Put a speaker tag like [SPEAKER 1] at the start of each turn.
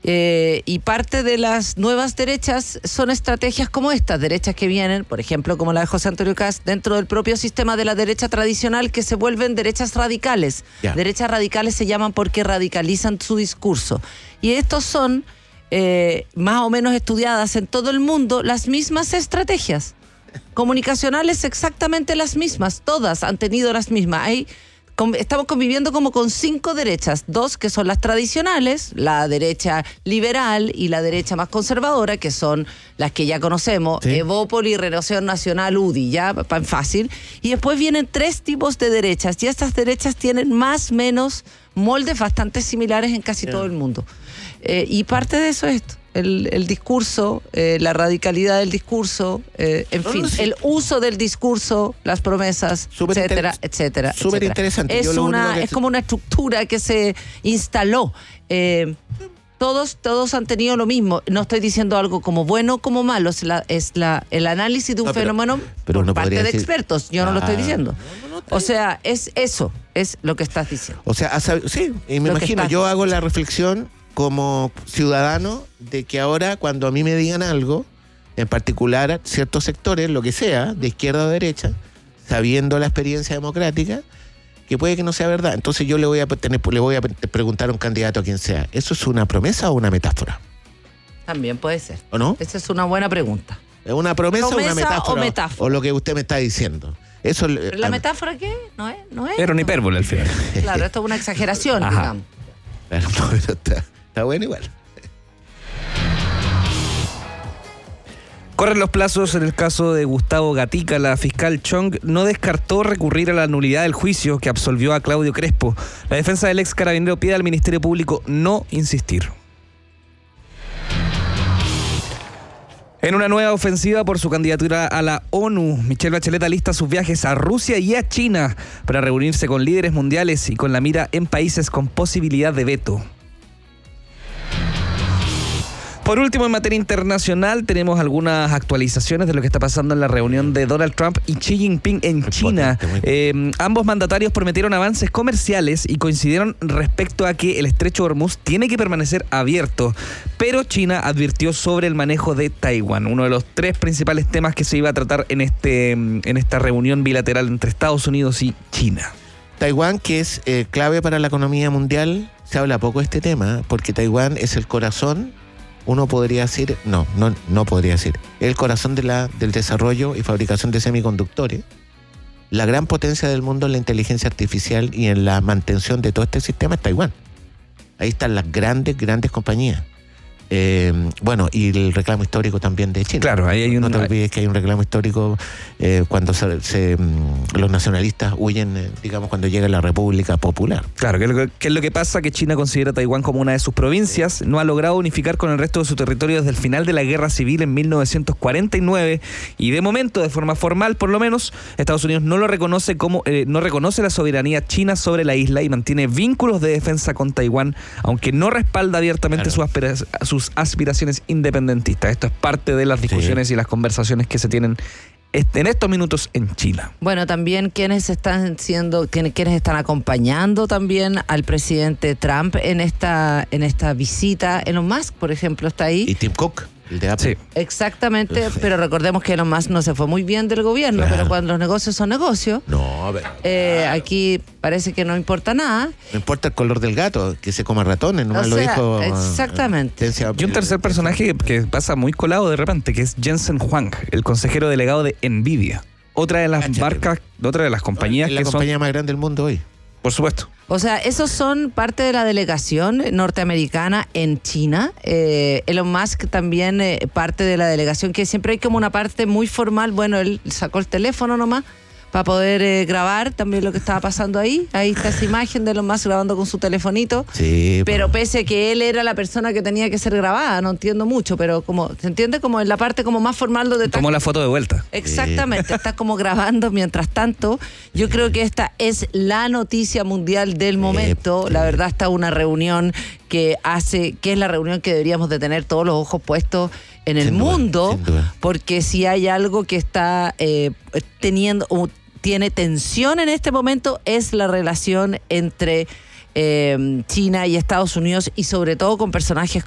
[SPEAKER 1] Y parte de las nuevas derechas son estrategias como estas, derechas que vienen, por ejemplo, como la de José Antonio Kast, dentro del propio sistema de la derecha tradicional, que se vuelven derechas radicales. Derechas radicales se llaman porque radicalizan su discurso. Y estos son, más o menos estudiadas en todo el mundo, las mismas estrategias comunicacionales, exactamente las mismas, todas han tenido las mismas. Estamos conviviendo como con 5 derechas, 2 que son las tradicionales, la derecha liberal y la derecha más conservadora, que son las que ya conocemos, sí. Evópoli, Renovación Nacional, UDI, ya fácil. Y después vienen 3 tipos de derechas, y estas derechas tienen más o menos moldes bastante similares en casi todo el mundo. Y parte de eso es esto. El discurso, la radicalidad del discurso, el uso del discurso, las promesas, etcétera. Súper interesante. Es como una estructura que se instaló. Todos han tenido lo mismo. No estoy diciendo algo como bueno o como malo, es el análisis de un fenómeno por parte de expertos. Yo no lo estoy diciendo. O sea, es eso, es lo que estás diciendo.
[SPEAKER 2] O sea, sí, y me imagino, yo hago la reflexión como ciudadano de que ahora cuando a mí me digan algo, en particular ciertos sectores, lo que sea, de izquierda o derecha, sabiendo la experiencia democrática, que puede que no sea verdad. Entonces yo le voy a preguntar a un candidato a quien sea, ¿eso es una promesa o una metáfora?
[SPEAKER 1] También puede ser.
[SPEAKER 2] ¿O no?
[SPEAKER 1] Esa es una buena pregunta.
[SPEAKER 2] ¿Es una promesa o una
[SPEAKER 1] metáfora?
[SPEAKER 2] O lo que usted me está diciendo. Eso,
[SPEAKER 1] ¿pero la metáfora qué? ¿No es?
[SPEAKER 3] Era una hipérbole al final.
[SPEAKER 1] Claro, esto es una exageración, digamos.
[SPEAKER 2] Pero está bueno igual.
[SPEAKER 3] Corren los plazos en el caso de Gustavo Gatica. La fiscal Chong no descartó recurrir a la nulidad del juicio que absolvió a Claudio Crespo. La defensa del ex carabinero pide al Ministerio Público no insistir. En una nueva ofensiva por su candidatura a la ONU, Michelle Bachelet alista sus viajes a Rusia y a China para reunirse con líderes mundiales y con la mira en países con posibilidad de veto. Por último, en materia internacional, tenemos algunas actualizaciones de lo que está pasando en la reunión de Donald Trump y Xi Jinping en China. Ambos mandatarios prometieron avances comerciales y coincidieron respecto a que el estrecho de Hormuz tiene que permanecer abierto, pero China advirtió sobre el manejo de Taiwán, uno de los 3 principales temas que se iba a tratar en esta reunión bilateral entre Estados Unidos y China.
[SPEAKER 2] Taiwán, que es clave para la economía mundial, se habla poco de este tema, porque Taiwán es el corazón. Uno podría decir, no podría decir, el corazón del desarrollo y fabricación de semiconductores, la gran potencia del mundo en la inteligencia artificial y en la mantención de todo este sistema es Taiwán. Ahí están las grandes compañías. Y el reclamo histórico también de China.
[SPEAKER 3] Claro, ahí hay
[SPEAKER 2] no te olvides que hay un reclamo histórico cuando los nacionalistas huyen, digamos, cuando llega la República Popular.
[SPEAKER 3] Claro, que es lo que pasa, que China considera a Taiwán como una de sus provincias, no ha logrado unificar con el resto de su territorio desde el final de la Guerra Civil en 1949 y de momento, de forma formal por lo menos, Estados Unidos no lo reconoce no reconoce la soberanía china sobre la isla y mantiene vínculos de defensa con Taiwán, aunque no respalda abiertamente sus aspiraciones independentistas. Esto es parte de las discusiones y las conversaciones que se tienen en estos minutos en China.
[SPEAKER 1] Bueno, también quienes están acompañando también al presidente Trump en esta visita. Elon Musk, por ejemplo, está ahí.
[SPEAKER 2] Y Tim Cook, el de Apple.
[SPEAKER 1] Sí. Exactamente, pero recordemos que Elon Musk no se fue muy bien del gobierno, pero cuando los negocios son negocios, aquí parece que no importa nada.
[SPEAKER 2] No importa el color del gato, que se coma ratones, no lo dijo.
[SPEAKER 1] Exactamente.
[SPEAKER 3] Y un tercer personaje que pasa muy colado de repente, que es Jensen Huang, el consejero delegado de Nvidia. Otra de las compañías
[SPEAKER 2] la compañía más grande del mundo hoy.
[SPEAKER 3] Por supuesto.
[SPEAKER 1] O sea, esos son parte de la delegación norteamericana en China. Elon Musk también parte de la delegación, que siempre hay como una parte muy formal. Bueno, él sacó el teléfono nomás para poder grabar también lo que estaba pasando ahí. Ahí está esa imagen de Elon Musk grabando con su telefonito.
[SPEAKER 2] Sí,
[SPEAKER 1] pero pese a que él era la persona que tenía que ser grabada, no entiendo mucho, pero como se entiende como en la parte como más formal donde
[SPEAKER 3] como la foto de vuelta.
[SPEAKER 1] Exactamente, está como grabando mientras tanto. Yo creo que esta es la noticia mundial del momento. La verdad, está una reunión que es la reunión que deberíamos de tener todos los ojos puestos en el mundo, porque si hay algo que está tiene tensión en este momento, es la relación entre China y Estados Unidos, y sobre todo con personajes